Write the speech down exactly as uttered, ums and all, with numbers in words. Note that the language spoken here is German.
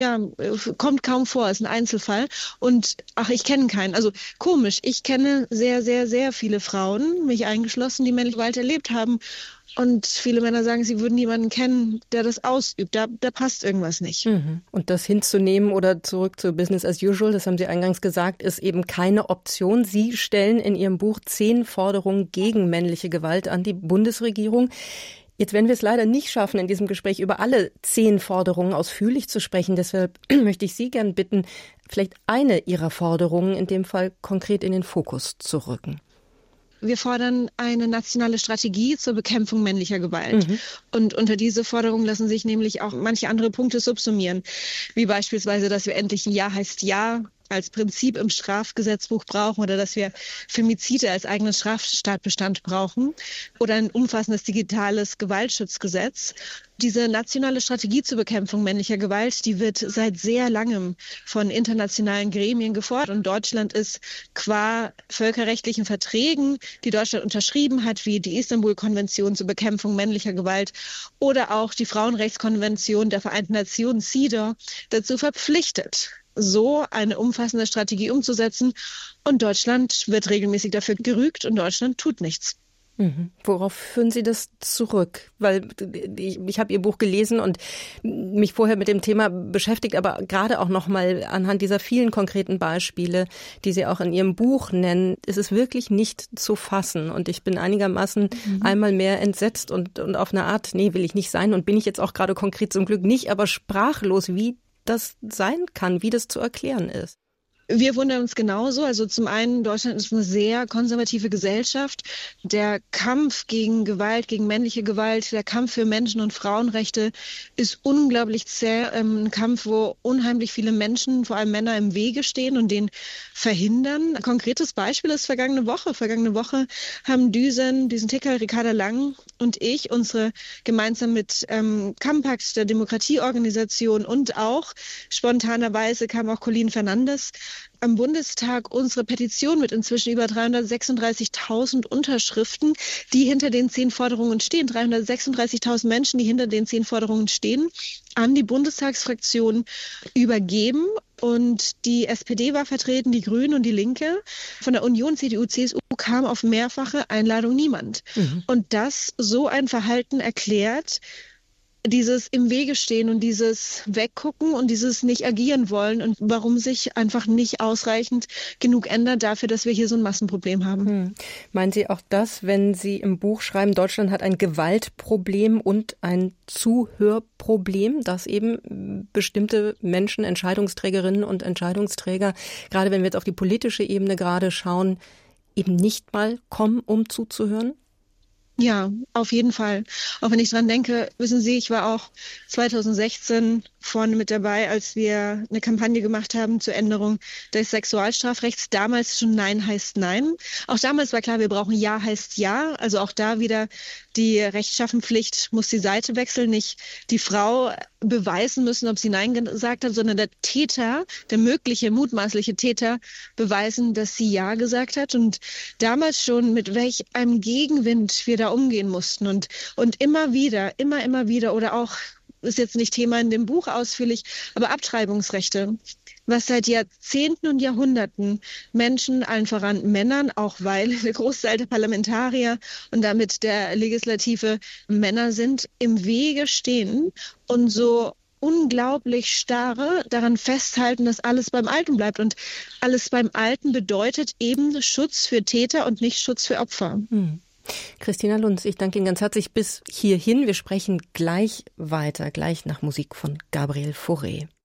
Ja, kommt kaum vor, ist ein Einzelfall. Und ach, ich kenne keinen. Also komisch, ich kenne sehr, sehr, sehr viele Frauen, mich eingeschlossen, die männliche Gewalt erlebt haben. Und viele Männer sagen, sie würden niemanden kennen, der das ausübt. Da, da passt irgendwas nicht. Mhm. Und das hinzunehmen oder zurück zu Business as usual, das haben Sie eingangs gesagt, ist eben keine Option. Sie stellen in Ihrem Buch zehn Forderungen gegen männliche Gewalt an die Bundesregierung. Jetzt werden wir es leider nicht schaffen, in diesem Gespräch über alle zehn Forderungen ausführlich zu sprechen. Deshalb möchte ich Sie gern bitten, vielleicht eine Ihrer Forderungen in dem Fall konkret in den Fokus zu rücken. Wir fordern eine nationale Strategie zur Bekämpfung männlicher Gewalt. Mhm. Und unter diese Forderung lassen sich nämlich auch manche andere Punkte subsumieren, wie beispielsweise, dass wir endlich ein Ja heißt Ja als Prinzip im Strafgesetzbuch brauchen oder dass wir Femizide als eigenen Straftatbestand brauchen oder ein umfassendes digitales Gewaltschutzgesetz. Diese nationale Strategie zur Bekämpfung männlicher Gewalt, die wird seit sehr langem von internationalen Gremien gefordert und Deutschland ist qua völkerrechtlichen Verträgen, die Deutschland unterschrieben hat, wie die Istanbul-Konvention zur Bekämpfung männlicher Gewalt oder auch die Frauenrechtskonvention der Vereinten Nationen, C E D A W, dazu verpflichtet, so eine umfassende Strategie umzusetzen. Und Deutschland wird regelmäßig dafür gerügt und Deutschland tut nichts. Mhm. Worauf führen Sie das zurück? Weil ich, ich habe Ihr Buch gelesen und mich vorher mit dem Thema beschäftigt, aber gerade auch noch mal anhand dieser vielen konkreten Beispiele, die Sie auch in Ihrem Buch nennen, ist es wirklich nicht zu fassen. Und ich bin einigermaßen mhm. einmal mehr entsetzt und, und auf eine Art, nee, will ich nicht sein und bin ich jetzt auch gerade konkret zum Glück nicht, aber sprachlos, wie das sein kann, wie das zu erklären ist. Wir wundern uns genauso. Also zum einen, Deutschland ist eine sehr konservative Gesellschaft. Der Kampf gegen Gewalt, gegen männliche Gewalt, der Kampf für Menschen- und Frauenrechte ist unglaublich zäh. Ein Kampf, wo unheimlich viele Menschen, vor allem Männer, im Wege stehen und den verhindern. Ein konkretes Beispiel ist vergangene Woche. Vergangene Woche haben Düsen, Düsen Ticker, Ricarda Lang und ich unsere gemeinsam mit ähm, Campact, der Demokratieorganisation und auch spontanerweise kam auch Colin Fernandes am Bundestag unsere Petition mit inzwischen über dreihundertsechsunddreißigtausend Unterschriften, die hinter den zehn Forderungen stehen. dreihundertsechsunddreißigtausend Menschen, die hinter den zehn Forderungen stehen, an die Bundestagsfraktion übergeben. Und die S P D war vertreten, die Grünen und die Linke. Von der Union, C D U, C S U kam auf mehrfache Einladung niemand. Mhm. Und das so ein Verhalten erklärt, dieses im Wege stehen und dieses Weggucken und dieses nicht agieren wollen und warum sich einfach nicht ausreichend genug ändert dafür, dass wir hier so ein Massenproblem haben. Hm. Meinen Sie auch das, wenn Sie im Buch schreiben, Deutschland hat ein Gewaltproblem und ein Zuhörproblem, dass eben bestimmte Menschen, Entscheidungsträgerinnen und Entscheidungsträger, gerade wenn wir jetzt auf die politische Ebene gerade schauen, eben nicht mal kommen, um zuzuhören? Ja, auf jeden Fall. Auch wenn ich dran denke, wissen Sie, ich war auch zweitausendsechzehn vorne mit dabei, als wir eine Kampagne gemacht haben zur Änderung des Sexualstrafrechts. Damals schon Nein heißt Nein. Auch damals war klar, wir brauchen Ja heißt Ja. Also auch da wieder die Rechtschaffenpflicht muss die Seite wechseln. Nicht die Frau beweisen müssen, ob sie Nein gesagt hat, sondern der Täter, der mögliche, mutmaßliche Täter beweisen, dass sie Ja gesagt hat. Und damals schon, mit welch einem Gegenwind wir da umgehen mussten. Und, und immer wieder, immer, immer wieder oder auch, ist jetzt nicht Thema in dem Buch ausführlich, aber Abtreibungsrechte, was seit Jahrzehnten und Jahrhunderten Menschen, allen voran Männern, auch weil der Großteil der Parlamentarier und damit der Legislative Männer sind, im Wege stehen und so unglaublich starre daran festhalten, dass alles beim Alten bleibt. Und alles beim Alten bedeutet eben Schutz für Täter und nicht Schutz für Opfer. Hm. Christina Lunz, ich danke Ihnen ganz herzlich bis hierhin. Wir sprechen gleich weiter, gleich nach Musik von Gabriel Fauré.